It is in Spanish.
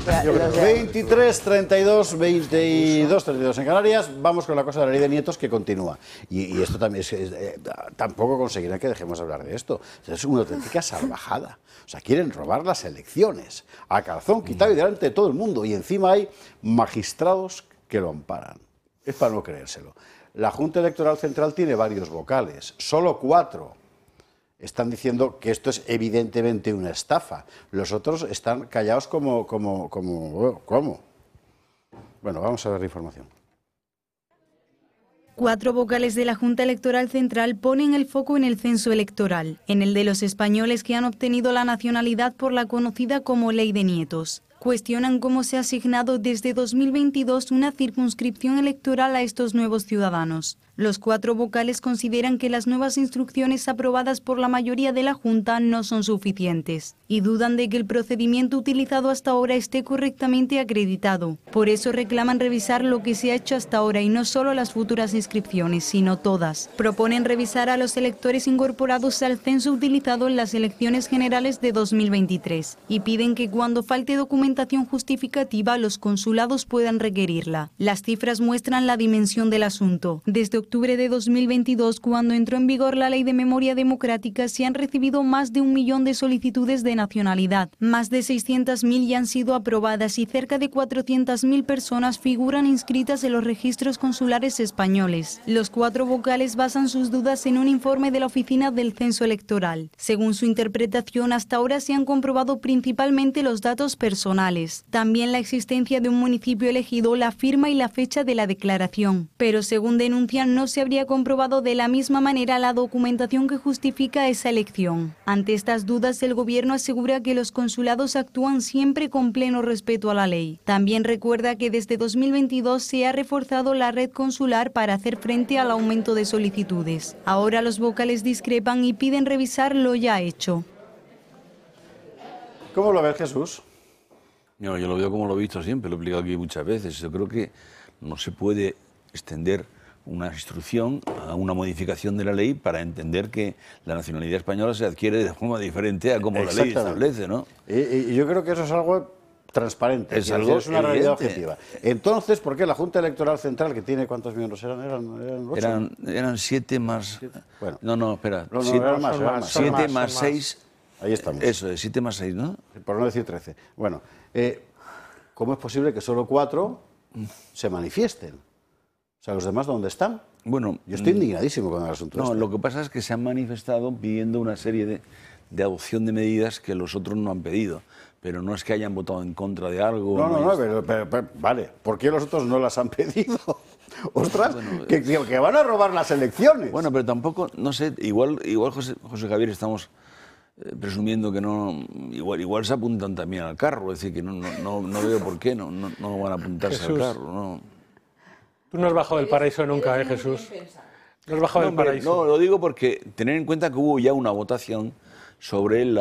23, 32, 22, 32 en Canarias. Vamos con la cosa de la ley de nietos que continúa. Y esto también tampoco conseguirán que dejemos de hablar de esto. Es una auténtica salvajada. O sea, quieren robar las elecciones a calzón quitado y delante de todo el mundo. Y encima hay magistrados que lo amparan. Es para no creérselo. La Junta Electoral Central tiene varios vocales, solo 4. Están diciendo que esto es evidentemente una estafa. Los otros están callados ¿cómo? Bueno, vamos a ver la información. 4 vocales de la Junta Electoral Central ponen el foco en el censo electoral, en el de los españoles que han obtenido la nacionalidad por la conocida como Ley de Nietos. Cuestionan cómo se ha asignado desde 2022 una circunscripción electoral a estos nuevos ciudadanos. Los 4 vocales consideran que las nuevas instrucciones aprobadas por la mayoría de la Junta no son suficientes y dudan de que el procedimiento utilizado hasta ahora esté correctamente acreditado. Por eso reclaman revisar lo que se ha hecho hasta ahora y no solo las futuras inscripciones, sino todas. Proponen revisar a los electores incorporados al censo utilizado en las elecciones generales de 2023 y piden que cuando falte documentación justificativa los consulados puedan requerirla. Las cifras muestran la dimensión del asunto. Desde octubre de 2022, cuando entró en vigor la Ley de Memoria Democrática, se han recibido más de 1 millón de solicitudes de nacionalidad. Más de 600.000 ya han sido aprobadas y cerca de 400.000 personas figuran inscritas en los registros consulares españoles. Los 4 vocales basan sus dudas en un informe de la Oficina del Censo Electoral. Según su interpretación, hasta ahora se han comprobado principalmente los datos personales. También la existencia de un municipio elegido, la firma y la fecha de la declaración. Pero según denuncian, no se habría comprobado de la misma manera la documentación que justifica esa elección. Ante estas dudas, el gobierno asegura que los consulados actúan siempre con pleno respeto a la ley. También recuerda que desde 2022 se ha reforzado la red consular para hacer frente al aumento de solicitudes. Ahora los vocales discrepan y piden revisar lo ya hecho. ¿Cómo lo ves, Jesús? No, yo lo veo como lo he visto siempre, lo he explicado aquí muchas veces. Yo creo que no se puede extender una instrucción a una modificación de la ley para entender que la nacionalidad española se adquiere de forma diferente a como la ley establece, ¿no? Y yo creo que eso es algo transparente, es una realidad objetiva. Entonces, ¿por qué la Junta Electoral Central, que tiene cuántos miembros eran? ¿Eran 8? Eran 7 más... Bueno, no, espera. No, eran más. 7 más 6... Ahí estamos. Eso, es 7 más 6, ¿no? Por no decir 13. Bueno, ¿cómo es posible que solo 4 se manifiesten? O sea, ¿los demás dónde están? Bueno, yo estoy indignadísimo con el asunto. No, lo que pasa es que se han manifestado pidiendo una serie de adopción de medidas que los otros no han pedido. Pero no es que hayan votado en contra de algo. No, pero vale. ¿Por qué los otros no las han pedido? Ostras, bueno, que van a robar las elecciones. Bueno, pero tampoco, no sé, igual José Javier, estamos presumiendo que no, igual se apuntan también al carro, es decir, que no veo por qué no van a apuntarse Jesús, al carro. No. Tú no has bajado del paraíso nunca, Jesús. No has bajado del paraíso. No, lo digo porque tener en cuenta que hubo ya una votación sobre